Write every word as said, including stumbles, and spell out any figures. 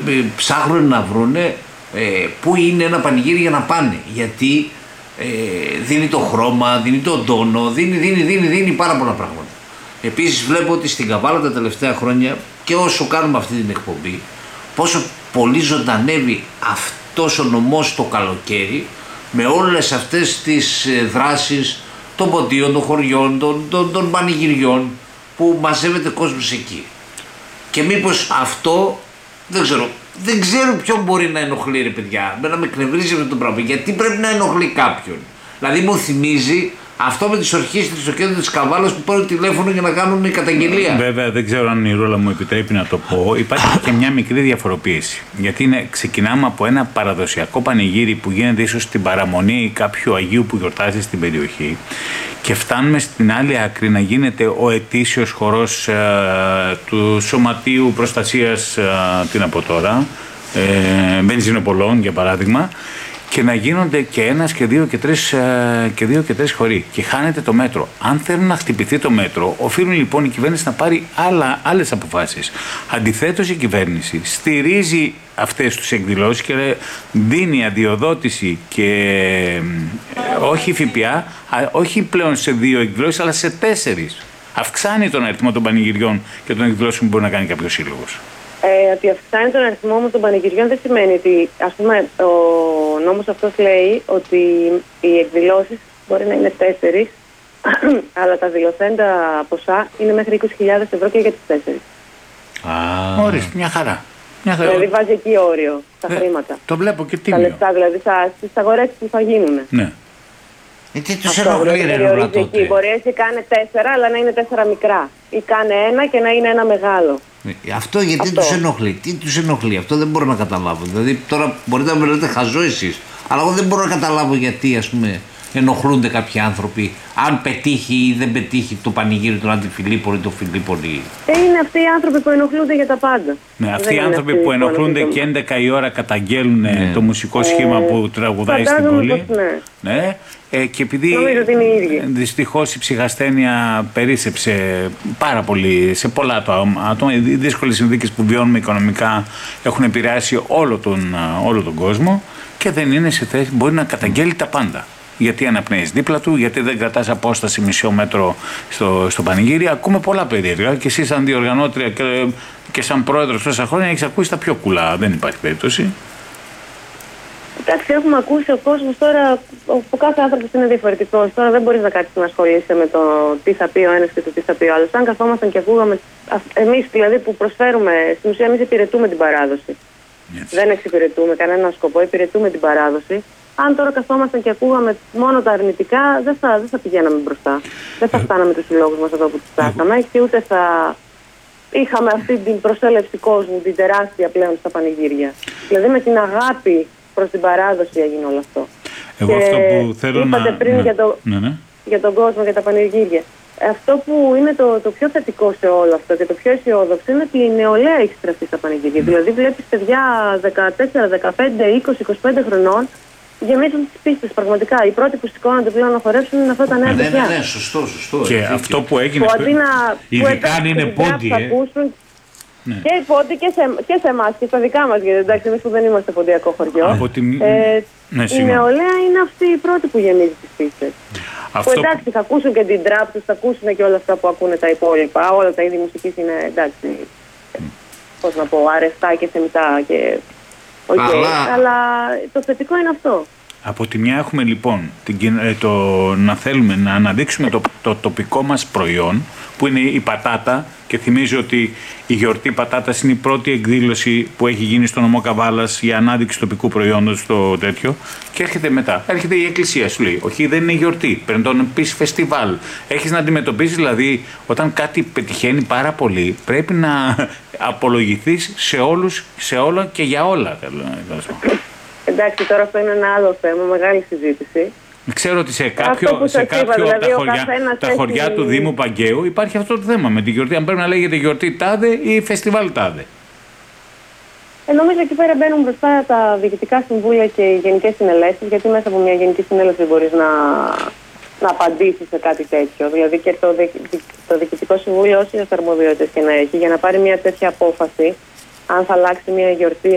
ψάχνουν να βρούνε ε, πού είναι ένα πανηγύρι για να πάνε. Γιατί ε, δίνει το χρώμα, δίνει τον τόνο, δίνει, δίνει, δίνει, δίνει πάρα πολλά πράγματα. Επίσης βλέπω ότι στην Καβάλα τα τελευταία χρόνια και όσο κάνουμε αυτή την εκπομπή, πόσο πολύ ζωντανεύει αυτός ο νομός το καλοκαίρι με όλες αυτές τις δράσεις των ποντίων, των χωριών, των, των, των πανηγυριών που μαζεύεται κόσμος εκεί. Και μήπως αυτό, δεν ξέρω, δεν ξέρω ποιον μπορεί να ενοχλεί ρε παιδιά, με να με εκνευρίζει αυτό το πράγμα, γιατί πρέπει να ενοχλεί κάποιον. Δηλαδή μου θυμίζει αυτό με τις ορχήστρες στο κέντρο της Καβάλας που παίρνουν τηλέφωνο για να κάνουν καταγγελία. Βέβαια, δεν ξέρω αν η Ρούλα μου επιτρέπει να το πω. Υπάρχει και μια μικρή διαφοροποίηση. Γιατί είναι, ξεκινάμε από ένα παραδοσιακό πανηγύρι που γίνεται ίσως στην παραμονή κάποιου Αγίου που γιορτάζει στην περιοχή και φτάνουμε στην άλλη άκρη να γίνεται ο ετήσιος χορός ε, του Σωματείου Προστασίας, ε, τι να πω τώρα, ε, Βενζινοπολών για παράδειγμα, και να γίνονται και ένας και δύο και τρεις, και δύο και τρεις χωρί. Και χάνεται το μέτρο. Αν θέλουν να χτυπηθεί το μέτρο, οφείλουν λοιπόν η κυβέρνηση να πάρει άλλα, άλλες αποφάσεις. Αντιθέτως, η κυβέρνηση στηρίζει αυτές τις εκδηλώσεις και δίνει αδειοδότηση και όχι ΦΠΑ, όχι πλέον σε δύο εκδηλώσεις, αλλά σε τέσσερις. Αυξάνει τον αριθμό των πανηγυριών και των εκδηλώσεων που μπορεί να κάνει κάποιος σύλλογος. Ε, ότι αυξάνει τον αριθμό μου των πανηγυριών δεν σημαίνει ότι, ας πούμε, ο νόμος αυτός λέει ότι οι εκδηλώσεις μπορεί να είναι τέσσερις, αλλά τα δηλωθέντα ποσά είναι μέχρι είκοσι χιλιάδες ευρώ και για τις τέσσερις. Α, ορίστε, μια χαρά. Μια χαρά. Δηλαδή βάζει εκεί όριο στα ε, χρήματα. Το βλέπω και τίμιο. Τα λεφτά, δηλαδή στις αγορές που θα γίνουν. Ναι. Ε, τι τους ενοχλεί ρε Ρούλα τότε. Μπορεί να κάνε τέσσερα, αλλά να είναι τέσσερα μικρά. Ή κάνε ένα και να είναι ένα μεγάλο. Αυτό γιατί αυτό τους ενοχλεί, τι τους ενοχλεί, αυτό δεν μπορώ να καταλάβω. Δηλαδή τώρα μπορείτε να με λέτε χαζό εσείς, αλλά εγώ δεν μπορώ να καταλάβω γιατί ας πούμε ενοχλούνται κάποιοι άνθρωποι, αν πετύχει ή δεν πετύχει το πανηγύρι του Αντιφιλίππολη ή το Φιλίππολη. Ε, είναι αυτοί οι άνθρωποι που ενοχλούνται για τα πάντα. Ναι, αυτοί οι άνθρωποι που ενοχλούνται και έντεκα η ώρα καταγγέλνουν ναι. το μουσικό σχήμα ε, που τραγουδάει στην πόλη. Ναι. Ναι. Ε, και επειδή δυστυχώς η ψυχασθένεια περίσσεψε πάρα πολύ σε πολλά το άτομα, οι δύσκολες συνθήκες που βιώνουμε οικονομικά έχουν επηρεάσει όλο τον, όλο τον κόσμο και δεν είναι σε θέση, μπορεί να καταγγέλει τα πάντα. Γιατί αναπνέεις δίπλα του, γιατί δεν κρατάς απόσταση μισό μέτρο στο, στο πανηγύρι. Ακούμε πολλά περίεργα και εσύ σαν διοργανώτρια και, και σαν πρόεδρος τόσα χρόνια έχεις ακούσει τα πιο κουλά. Δεν υπάρχει περίπτωση. Εντάξει, έχουμε ακούσει ο κόσμος τώρα, ο κάθε άνθρωπος είναι διαφορετικός. Τώρα δεν μπορείς να κάτσεις να ασχολείσαι με το τι θα πει ο ένας και το τι θα πει ο άλλος. Αν καθόμασταν και ακούγαμε, εμείς δηλαδή που προσφέρουμε, στην ουσία εμείς υπηρετούμε την παράδοση. Yes. Δεν εξυπηρετούμε κανένα σκοπό, υπηρετούμε την παράδοση. Αν τώρα καθόμασταν και ακούγαμε μόνο τα αρνητικά, δεν θα, δεν θα πηγαίναμε μπροστά. Δεν θα φτάναμε τους συλλόγους μας εδώ που τους φτάσαμε και ούτε θα είχαμε αυτή την προσέλευση κόσμου, την τεράστια πλέον στα πανηγύρια. Δηλαδή με την αγάπη προς την παράδοση έγινε όλο αυτό. Εγώ και αυτό που θέλω είπατε να... πριν ναι. Για, το, ναι, ναι. για τον κόσμο, για τα πανηγύρια. Αυτό που είναι το, το πιο θετικό σε όλο αυτό και το πιο αισιόδοξο είναι ότι η νεολαία έχει στραφεί στα πανηγύρια. Mm. Δηλαδή βλέπεις παιδιά δεκατέσσερα, δεκαπέντε, είκοσι, είκοσι πέντε χρονών γεμίζουν τις πίστες πραγματικά. Οι πρώτοι που σηκώνονται πλέον να χορέψουν είναι αυτά τα νέα παιδιά. Ναι, ναι, ναι, σωστό, σωστό. Και έτσι, αυτό που έγινε. Που αντί να. Ειδικά αν είναι πόντι. Ε. Ναι. Και οι πόντι και σε, και σε εμάς και στα δικά μας, γιατί εντάξει, εμείς που δεν είμαστε ποντιακό χωριό. Από τη... ε, ναι, η νεολαία είναι αυτή η πρώτη που γεμίζει τις πίστες. Αυτό... Που εντάξει, θα ακούσουν και την τραπ τους, θα ακούσουν και όλα αυτά που ακούνε τα υπόλοιπα. Όλα τα είδη μουσικής είναι εντάξει. Mm. Πώς να πω, αρεστά και θεμητά και. Okay, αλλά... αλλά το θετικό είναι αυτό. Από τη μια έχουμε λοιπόν την, το, να θέλουμε να αναδείξουμε το, το τοπικό μας προϊόν που είναι η πατάτα και θυμίζω ότι η γιορτή πατάτας είναι η πρώτη εκδήλωση που έχει γίνει στο νομό Καβάλας για ανάδειξη τοπικού προϊόντος στο τέτοιο και έρχεται μετά. Έρχεται η εκκλησία σου λέει όχι δεν είναι γιορτή, πρέπει να τον πεις φεστιβάλ. Έχεις να αντιμετωπίσεις δηλαδή όταν κάτι πετυχαίνει πάρα πολύ πρέπει να απολογηθείς σε όλους, σε όλα και για όλα. Εντάξει, τώρα αυτό είναι ένα άλλο θέμα, μεγάλη συζήτηση. Ξέρω ότι σε κάποιο, σε κάποιο είπα, δηλαδή, τα, χωριά, τα έχει... χωριά του Δήμου Παγκαίου υπάρχει αυτό το θέμα με τη γιορτή. Αν πρέπει να λέγεται γιορτή τάδε ή φεστιβάλ τάδε. Ε, νομίζω εκεί πέρα μπαίνουν μπροστά τα διοικητικά συμβούλια και οι γενικές συνελεύσεις, γιατί μέσα από μια γενική συνέλευση μπορείς να, να απαντήσεις σε κάτι τέτοιο. Δηλαδή και το, το διοικητικό συμβούλιο, όσες αρμοδιότητες και να έχει, για να πάρει μια τέτοια απόφαση, αν θα αλλάξει μια γιορτή.